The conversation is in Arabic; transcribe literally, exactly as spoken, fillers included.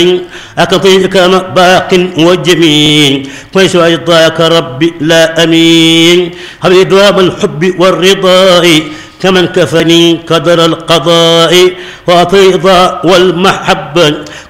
أكطيك باق وجميل كويس أعطاك ربي لا أمين هب دوام الحب والرضا كمن كفني قدر القضاء وأطيض والمحبة